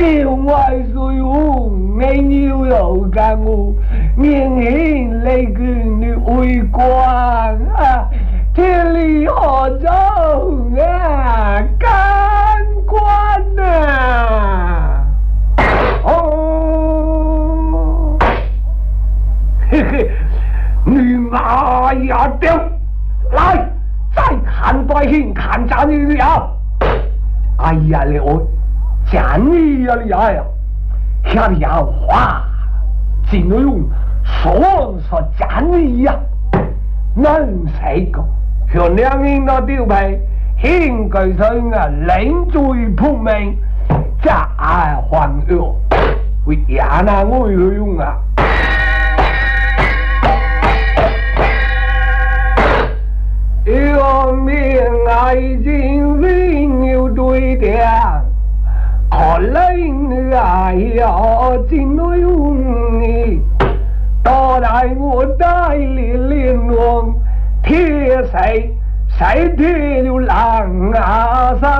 叫外水户，你要有干我，明显来个你为官啊，天理何中啊，干官呐！哦，嘿嘿，你妈呀丢！来，再看对眼，看着你呀！哎呀，你我。讲你呀，你呀，下里呀话，只能用说讲你呀，能谁个？像两人那丢牌，应该生啊，领罪扑命，假还恶，为呀那我用啊。有命爱情永有对的。可能爱要进来用你，到来我带领联络，铁谁铁流浪啊啥